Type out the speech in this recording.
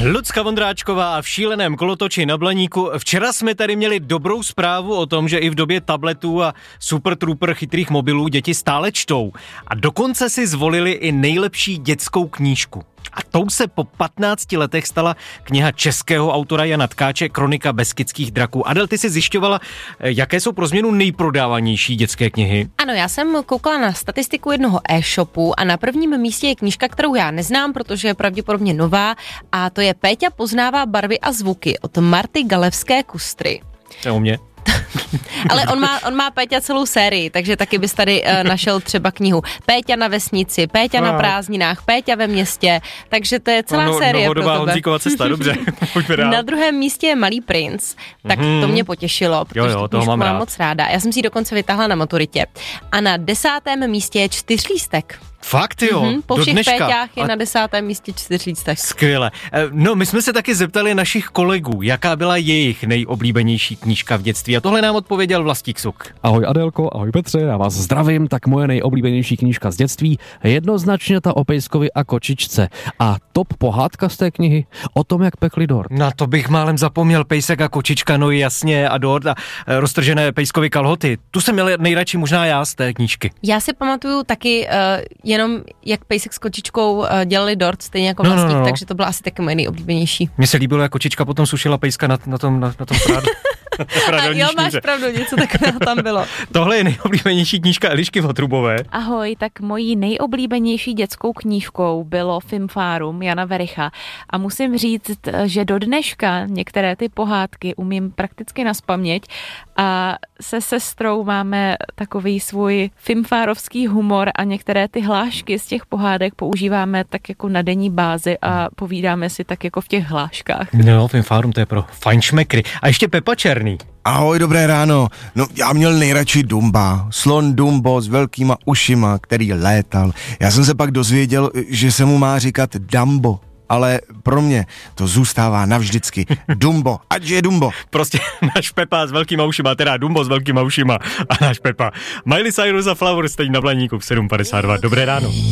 Lucka Vondráčková v šíleném kolotoči na Blaníku. Včera jsme tady měli dobrou zprávu o tom, že i v době tabletů a super trooper chytrých mobilů děti stále čtou. A dokonce si zvolili i nejlepší dětskou knížku. A tou se po 15 letech stala kniha českého autora Jana Tkáče Kronika Beskydských draků. Adel, ty si zjišťovala, jaké jsou pro změnu nejprodávanější dětské knihy? Ano, já jsem koukala na statistiku jednoho e-shopu a na prvním místě je knížka, kterou já neznám, protože je pravděpodobně nová, a to je Péťa poznává barvy a zvuky od Marty Galevské Kustry. To je o mě. Ale on má Péťa celou sérii, takže taky bys tady našel třeba knihu Péťa na vesnici, Péťa na prázdninách, Péťa ve městě, takže to je celá série pro tebe. Honzíkova cesta, dobře. Na druhém místě je Malý princ, tak to mě potěšilo, protože tu knížku mám moc ráda. Já jsem si ji dokonce vytáhla na maturitě. A na 10. místě je Čtyřlístek. Fakt jo, po do všech dneška. Péťách je na 10. místě Čtyřlístek. Skvěle. No, my jsme se taky zeptali našich kolegů, jaká byla jejich nejoblíbenější knížka v dětství. A tohle nám odpověděl Vlastík Suk. Ahoj Adélko, ahoj Petře, já vás zdravím. Tak moje nejoblíbenější knížka z dětství je jednoznačně ta o pejskovi a kočičce. A top pohádka z té knihy o tom, jak pekli dort. Na to bych málem zapomněl, pejsek a kočička, no jasně, a dort a roztržené pejskovy kalhoty. Tu jsem měl nejradši možná já z té knížky. Já si pamatuju taky jenom jak pejsek s kočičkou dělali dort, stejně jako Vlastík, takže to byla asi taky moje nejoblíbenější. Mně se líbilo, jak kočička potom sušila pejska na tom prádu. A jo, máš pravdu, něco takového tam bylo. Tohle je nejoblíbenější knížka Elišky Votrubové. Ahoj, tak mojí nejoblíbenější dětskou knížkou bylo Fimfárum Jana Vericha. A musím říct, že do dneška některé ty pohádky umím prakticky nazpaměť a se sestrou máme takový svůj fimfárovský humor a některé ty hlášky z těch pohádek používáme tak jako na denní bázi a povídáme si tak jako v těch hláškách. No, Fimfárum, to je pro fajnšmekry. A ještě Pepa Černý. Ahoj, dobré ráno. No, já měl nejradši Dumba. Slon Dumbo s velkýma ušima, který létal. Já jsem se pak dozvěděl, že se mu má říkat Dumbo. Ale pro mě to zůstává navždycky Dumbo, ať je Dumbo. Prostě náš Pepa s velkýma ušima, teda Dumbo s velkýma ušima a náš Pepa. Miley Cyrus a Flower stejně na Blaníku v 7:52. Dobré ráno.